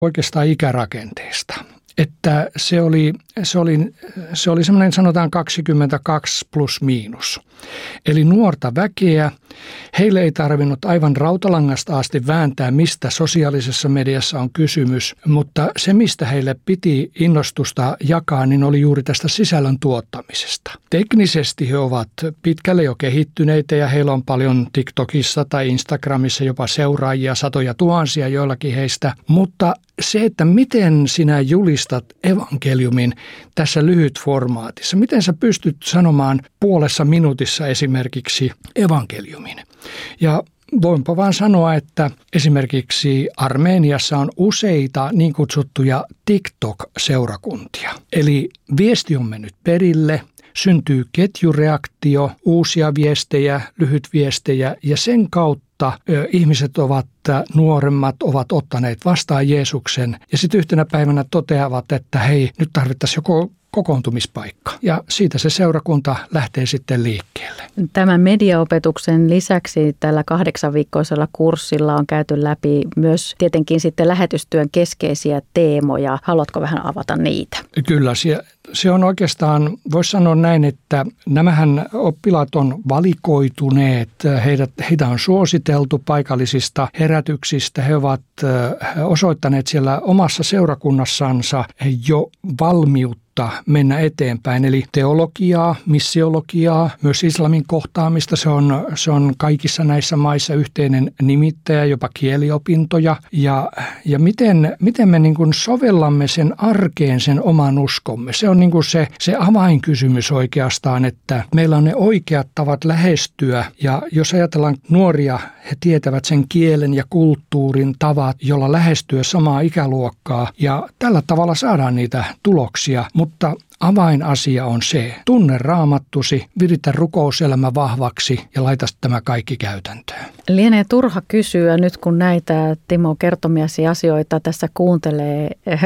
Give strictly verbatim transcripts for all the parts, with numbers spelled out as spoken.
oikeastaan ikärakenteesta. Että se oli, se oli, se oli semmoinen sanotaan kaksikymmentäkaksi plus miinus. Eli nuorta väkeä. Heille ei tarvinnut aivan rautalangasta asti vääntää, mistä sosiaalisessa mediassa on kysymys, mutta se, mistä heille piti innostusta jakaa, niin oli juuri tästä sisällön tuottamisesta. Teknisesti he ovat pitkälle jo kehittyneitä ja heillä on paljon TikTokissa tai Instagramissa jopa seuraajia, satoja tuhansia joillakin heistä, mutta se, että miten sinä julistat evankeliumin tässä lyhytformaatissa, miten sä pystyt sanomaan puolessa minuutissa esimerkiksi evankeliumin. Ja voinpa vaan sanoa, että esimerkiksi Armeniassa on useita niin kutsuttuja TikTok-seurakuntia. Eli viesti on mennyt perille, syntyy ketjureaktio, uusia viestejä, lyhytviestejä ja sen kautta ihmiset ovat, nuoremmat ovat ottaneet vastaan Jeesuksen ja sitten yhtenä päivänä toteavat, että hei, nyt tarvittaisiin joko kokoontumispaikka. Ja siitä se seurakunta lähtee sitten liikkeelle. Tämän mediaopetuksen lisäksi tällä kahdeksanviikkoisella kurssilla on käyty läpi myös tietenkin sitten lähetystyön keskeisiä teemoja. Haluatko vähän avata niitä? Kyllä, se, se on oikeastaan, voisi sanoa näin, että nämähän oppilaat on valikoituneet, heidät, heitä on suositeltu paikallisista herätyksistä. He ovat osoittaneet siellä omassa seurakunnassansa jo valmiutta mennä eteenpäin. Eli teologiaa, missiologiaa, myös islamin kohtaamista. Se on, se on kaikissa näissä maissa yhteinen nimittäjä, jopa kieliopintoja. Ja, ja miten, miten me niin kuin sovellamme sen arkeen sen oman uskomme. Se on niin kuin se, se avainkysymys oikeastaan, että meillä on ne oikeat tavat lähestyä. Ja jos ajatellaan nuoria, he tietävät sen kielen ja kulttuurin tavat, jolla lähestyä samaa ikäluokkaa. Ja tällä tavalla saadaan niitä tuloksia. Mutta avainasia on se, tunne raamattusi, viritä rukouselämä vahvaksi ja laita tämä kaikki käytäntöön. Lienee turha kysyä nyt, kun näitä Timo kertomiasi asioita tässä kuuntelee.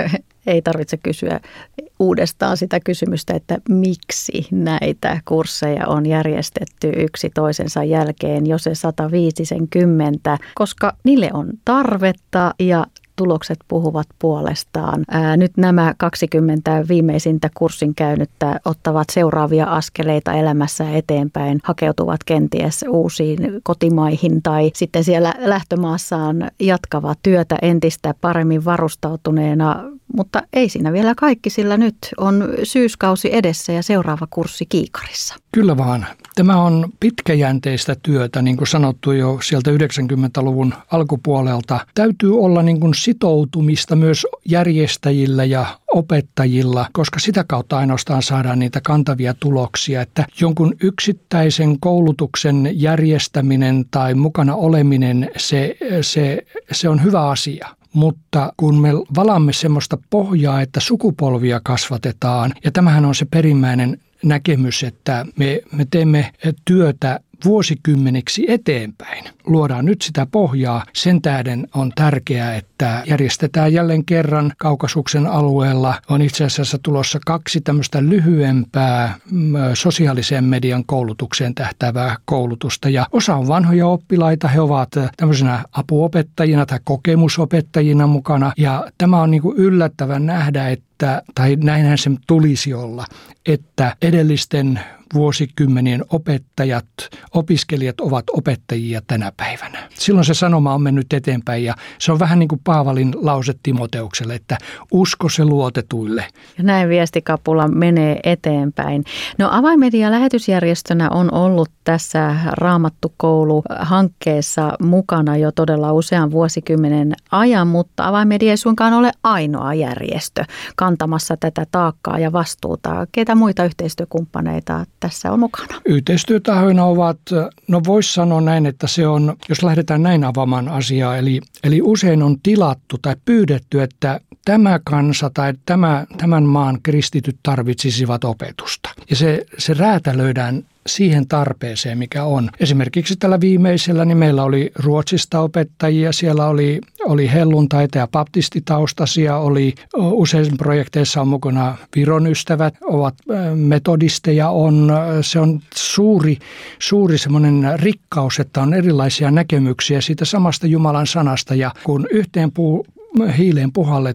Ei tarvitse kysyä uudestaan sitä kysymystä, että miksi näitä kursseja on järjestetty yksi toisensa jälkeen, jo se sata viisikymmentä, koska niille on tarvetta ja tulokset puhuvat puolestaan. Ää, nyt nämä kaksikymmentä viimeisintä kurssin käynyttä ottavat seuraavia askeleita elämässä eteenpäin, hakeutuvat kenties uusiin kotimaihin tai sitten siellä lähtömaassaan jatkavat työtä entistä paremmin varustautuneena. Mutta ei siinä vielä kaikki, sillä nyt on syyskausi edessä ja seuraava kurssi kiikarissa. Kyllä vaan. Tämä on pitkäjänteistä työtä, niin kuin sanottu jo sieltä yhdeksänkymmentäluvun alkupuolelta. Täytyy olla niin kuin sitoutumista myös järjestäjillä ja opettajilla, koska sitä kautta ainoastaan saadaan niitä kantavia tuloksia, että jonkun yksittäisen koulutuksen järjestäminen tai mukana oleminen, se, se, se on hyvä asia. Mutta kun me valamme semmoista pohjaa, että sukupolvia kasvatetaan, ja tämähän on se perimmäinen näkemys, että me, me teemme työtä vuosikymmeniksi eteenpäin. Luodaan nyt sitä pohjaa. Sen tähden on tärkeää, että järjestetään jälleen kerran Kaukasuksen alueella. On itse asiassa tulossa kaksi tämmöistä lyhyempää sosiaalisen median koulutukseen tähtäävää koulutusta. Ja osa on vanhoja oppilaita. He ovat tämmöisenä apuopettajina tai kokemusopettajina mukana. Ja tämä on niin kuin yllättävän nähdä, että, tai näinhän sen tulisi olla, että edellisten vuosikymmenien opettajat, opiskelijat ovat opettajia tänä päivänä. Silloin se sanoma on mennyt eteenpäin ja se on vähän niin kuin Paavalin lause Timoteukselle, että usko se luotetuille. Ja näin viestikapula menee eteenpäin. No Avainmedia lähetysjärjestönä on ollut tässä Raamattukoulu-hankkeessa mukana jo todella usean vuosikymmenen ajan, mutta Avainmedia ei suinkaan ole ainoa järjestö kantamassa tätä taakkaa ja vastuuta. Keitä muita yhteistyökumppaneita tässä on mukana? Yhteistyötahoina ovat, no voisi sanoa näin, että se on, jos lähdetään näin avaamaan asiaa, eli, eli usein on tilattu tai pyydetty, että tämä kansa tai tämä, tämän maan kristityt tarvitsisivat opetusta. Ja se, se räätälöidään siihen tarpeeseen, mikä on. Esimerkiksi tällä viimeisellä niin meillä oli Ruotsista opettajia, siellä oli, oli helluntaita ja baptistitaustaisia, oli usein projekteissa on mukana Viron ystävät, ovat metodisteja, on, se on suuri, suuri semmoinen rikkaus, että on erilaisia näkemyksiä siitä samasta Jumalan sanasta ja kun yhteen puu hiileen puhallettu.